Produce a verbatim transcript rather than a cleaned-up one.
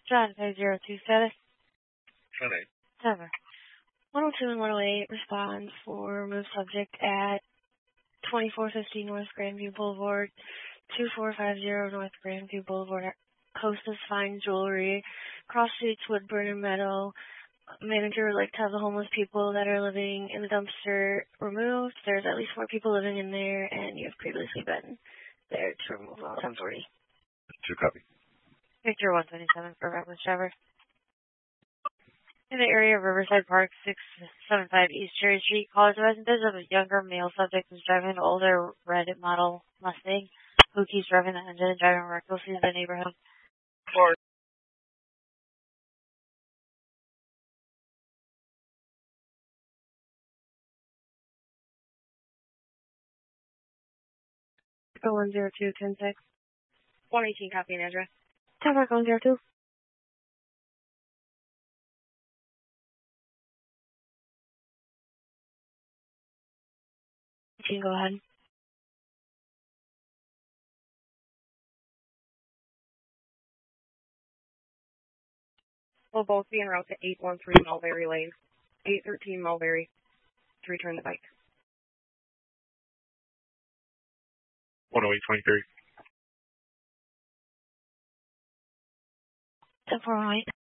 John, five zero two status. ten eight. Seven. one oh two and one oh eight respond for remove subject at twenty-four fifty North Grandview Boulevard, two four five zero North Grandview Boulevard, Costas Fine Jewelry, Cross Streets, Woodburn and Meadow. Manager would like to have the homeless people that are living in the dumpster removed. There's at least four people living in there, and you have previously been there to remove all ten forty. Two copy. Victor one twenty-seven for Reckless Driver. In the area of Riverside Park, six seventy-five East Cherry Street, calls residents of a younger male subject who's driving an older red model Mustang who keeps driving the engine and driving recklessly in the neighborhood. Four. one zero two ten six. one eighteen copy and address. Tower one zero two. You can go ahead. We'll both be en route to eight one three Mulberry Lane, eight thirteen Mulberry, to return the bike. one oh eight twenty-three. ten four one eight.